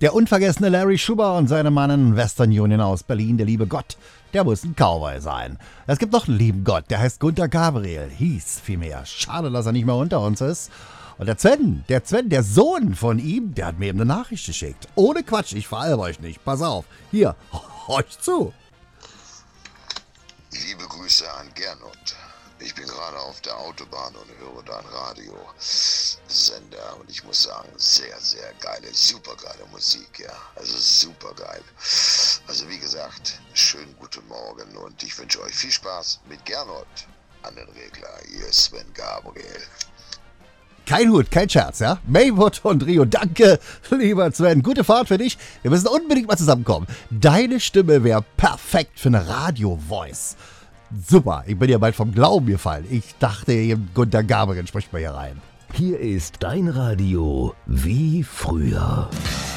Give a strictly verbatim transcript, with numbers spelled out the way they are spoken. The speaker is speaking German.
Der unvergessene Larry Schuber und seine Mannen Western Union aus Berlin, der liebe Gott, der muss ein Cowboy sein. Es gibt noch einen lieben Gott, der heißt Gunter Gabriel, hieß vielmehr. Schade, dass er nicht mehr unter uns ist. Und der Sven, der Sven, der Sohn von ihm, der hat mir eben eine Nachricht geschickt. Ohne Quatsch, ich veralbe euch nicht. Pass auf, hier, horcht zu. Liebe Grüße an Gernot. Ich bin gerade auf der Autobahn und höre dein Radiosender und ich muss sagen, sehr, sehr geile, super geile Musik, ja. Also super geil. Also wie gesagt, schönen guten Morgen und ich wünsche euch viel Spaß mit Gernot an den Regler. Hier ist Sven Gabriel. Kein Hut, kein Scherz, ja? Maywood und Rio, danke, lieber Sven. Gute Fahrt für dich. Wir müssen unbedingt mal zusammenkommen. Deine Stimme wäre perfekt für eine Radio-Voice. Super, ich bin ja bald vom Glauben gefallen. Ich dachte, Gunter Gabriel spricht mal hier rein. Hier ist dein Radio wie früher.